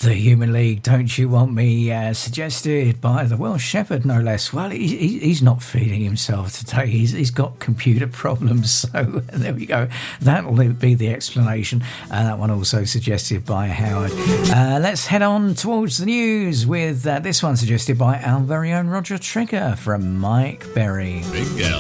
The Human League, Don't You Want Me, suggested by the Welsh Shepherd, no less. Well, he's not feeding himself today. He's got computer problems, so there we go. That'll be the explanation. That one also suggested by Howard. Let's head on towards the news with this one suggested by our very own Roger Trigger from Mike Berry. Big L.